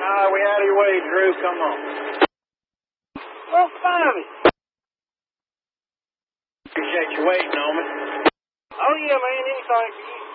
we out of your way, Drew. Come on. Well, Bobby. Appreciate you waiting on me. Oh, yeah, man. Anything for you.